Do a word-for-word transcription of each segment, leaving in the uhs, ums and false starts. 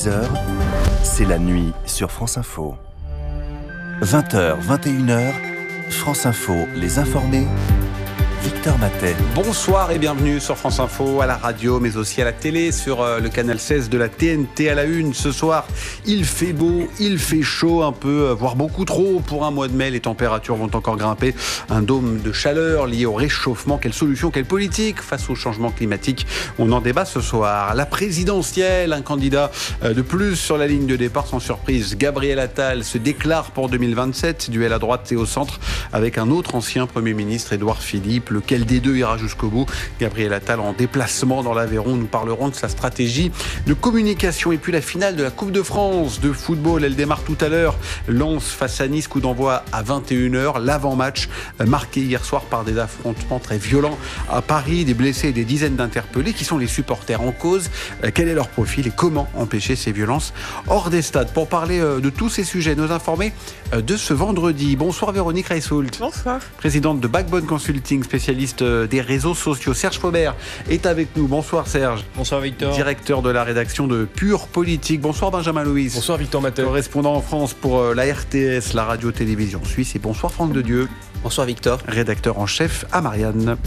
dix heures, c'est la nuit sur France Info. vingt heures, vingt et une heures, France Info, les informés, Victor Matet. Bonsoir et bienvenue sur France Info, à la radio, mais aussi à la télé, sur euh, le canal seize de la T N T à la une. Ce soir, il fait beau, il fait chaud un peu, voire beaucoup trop. Pour un mois de mai, les températures vont encore grimper. Un dôme de chaleur lié au réchauffement. Quelle solution, quelle politique face au changement climatique? On en débat ce soir. La présidentielle, un candidat de plus sur la ligne de départ, sans surprise. Gabriel Attal se déclare pour deux mille vingt-sept. Duel à droite et au centre avec un autre ancien Premier ministre, Édouard Philippe. Lequel des deux ira jusqu'au bout? Gabriel Attal en déplacement dans l'Aveyron. Nous parlerons de sa stratégie de communication. Et puis la finale de la Coupe de France de football, elle démarre tout à l'heure. Lens face à Nice, coup d'envoi à vingt et une heures. L'avant-match marqué hier soir par des affrontements très violents à Paris, des blessés et des dizaines d'interpellés. Qui sont les supporters en cause? Quel est leur profil et comment empêcher ces violences hors des stades? Pour parler de tous ces sujets, nos informés de ce vendredi. Bonsoir Véronique Reissoult. Bonsoir. Présidente de Backbone Consulting, spécialiste des réseaux sociaux. Serge Faubert est avec nous. Bonsoir Serge. Bonsoir Victor. Directeur de la rédaction de Pure Politique. Bonsoir Benjamin Louis. Bonsoir Victor Matet. Correspondant en France pour la R T S, la radio-télévision suisse. Et bonsoir Franck Dedieu. Bonsoir Victor. Rédacteur en chef à Marianne.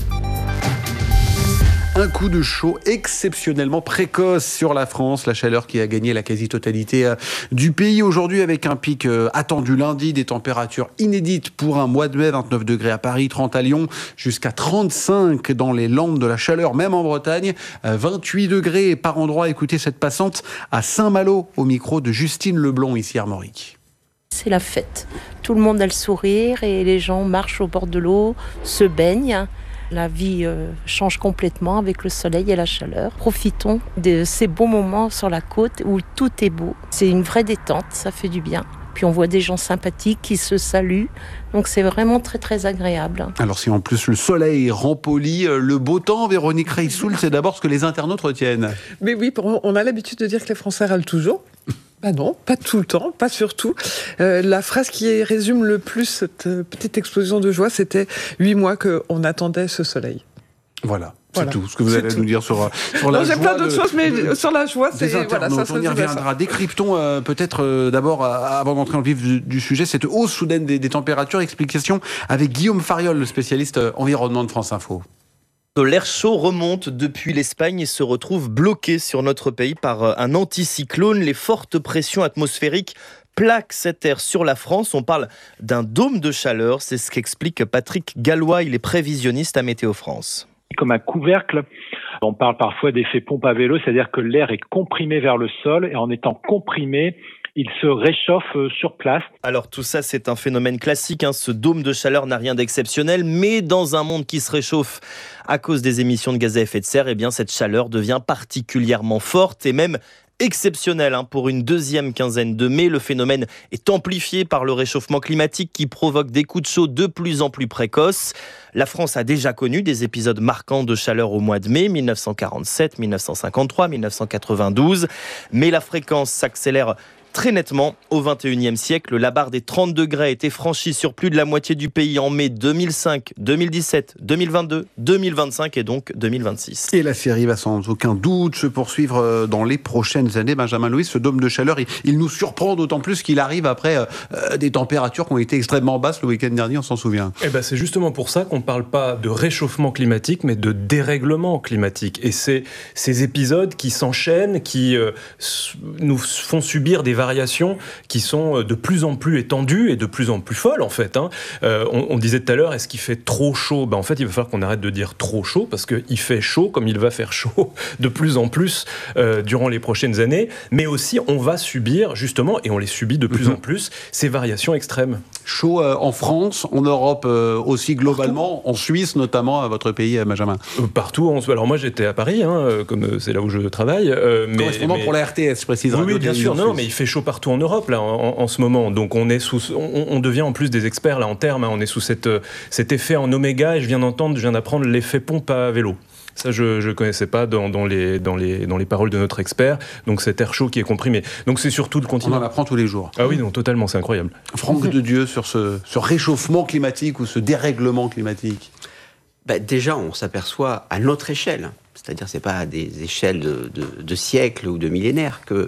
Un coup de chaud exceptionnellement précoce sur la France. La chaleur qui a gagné la quasi-totalité du pays aujourd'hui avec un pic attendu lundi. Des températures inédites pour un mois de mai. vingt-neuf degrés à Paris, trente à Lyon, jusqu'à trente-cinq dans les Landes de la Chaleur, même en Bretagne. vingt-huit degrés par endroit. Écoutez cette passante à Saint-Malo au micro de Justine Leblond ici à Armorique. C'est la fête. Tout le monde a le sourire et les gens marchent au bord de l'eau, se baignent. La vie euh, change complètement avec le soleil et la chaleur. Profitons de ces beaux moments sur la côte où tout est beau. C'est une vraie détente, ça fait du bien. Puis on voit des gens sympathiques qui se saluent. Donc c'est vraiment très très agréable. Alors si en plus le soleil rempolit le beau temps, Véronique Reissoult, c'est d'abord ce que les internautes retiennent. Mais oui, on a l'habitude de dire que les Français râlent toujours. Bah non, pas tout le temps, pas surtout. Euh, la phrase qui résume le plus cette euh, petite explosion de joie, c'était huit mois qu'on attendait ce soleil. Voilà. Voilà. C'est tout ce que vous c'est allez tout. nous dire sur, sur la non, joie. J'ai plein d'autres de, choses, mais de, sur la joie, c'est voilà, ça se on y reviendra. Décryptons euh, peut-être euh, d'abord, euh, avant d'entrer dans le vif du, du sujet, cette hausse soudaine des, des températures. Explication avec Guillaume Fariol, le spécialiste euh, environnement de France Info. L'air chaud remonte depuis l'Espagne et se retrouve bloqué sur notre pays par un anticyclone. Les fortes pressions atmosphériques plaquent cet air sur la France. On parle d'un dôme de chaleur. C'est ce qu'explique Patrick Gallois. Il est prévisionniste à Météo France. Comme un couvercle, on parle parfois d'effet pompe à vélo, c'est-à-dire que l'air est comprimé vers le sol et en étant comprimé, il se réchauffe sur place. Alors tout ça, c'est un phénomène classique, hein. Ce dôme de chaleur n'a rien d'exceptionnel, mais dans un monde qui se réchauffe à cause des émissions de gaz à effet de serre, eh bien cette chaleur devient particulièrement forte et même exceptionnelle. Hein. Pour une deuxième quinzaine de mai, le phénomène est amplifié par le réchauffement climatique qui provoque des coups de chaud de plus en plus précoces. La France a déjà connu des épisodes marquants de chaleur au mois de mai, mille neuf cent quarante-sept, mille neuf cent cinquante-trois, mille neuf cent quatre-vingt-douze, mais la fréquence s'accélère très nettement au vingt et unième siècle. La barre des trente degrés a été franchie sur plus de la moitié du pays en mai deux mille cinq, deux mille dix-sept, deux mille vingt-deux, deux mille vingt-cinq et donc deux mille vingt-six. Et la série va sans aucun doute se poursuivre dans les prochaines années. Benjamin Louis, ce dôme de chaleur, il, il nous surprend d'autant plus qu'il arrive après euh, des températures qui ont été extrêmement basses le week-end dernier, on s'en souvient. Eh ben, c'est justement pour ça qu'on ne parle pas de réchauffement climatique, mais de dérèglement climatique. Et c'est ces épisodes qui s'enchaînent, qui euh, nous font subir des variations qui sont de plus en plus étendues et de plus en plus folles en fait. Hein. Euh, on, on disait tout à l'heure, est-ce qu'il fait trop chaud ? Ben, en fait, il va falloir qu'on arrête de dire trop chaud parce qu'il fait chaud comme il va faire chaud de plus en plus euh, durant les prochaines années. Mais aussi, on va subir justement, et on les subit de plus mmh. en plus, ces variations extrêmes. Chaud euh, en France, en Europe euh, aussi globalement, partout. En Suisse notamment, à votre pays, Benjamin. Euh, partout. En... Alors moi, j'étais à Paris, hein, comme c'est là où je travaille. Euh, mais, Correspondant mais... pour la R T S, je précise. Oui, oui bien sûr. Non, mais il fait chaud partout en Europe là en, en ce moment. Donc on est sous, on, on devient en plus des experts là en termes. Hein, on est sous cette, cet effet en oméga et je viens d'entendre, je viens d'apprendre l'effet pompe à vélo. Ça, je ne connaissais pas dans, dans, les, dans, les, dans les paroles de notre expert. Donc, cet air chaud qui est comprimé. Donc, c'est surtout le continent. On en apprend tous les jours. Ah oui, non, totalement, c'est incroyable. Franck Dedieu, sur ce, ce réchauffement climatique ou ce dérèglement climatique. Bah, déjà, on s'aperçoit à notre échelle, c'est-à-dire c'est pas à des échelles de, de, de siècles ou de millénaires, que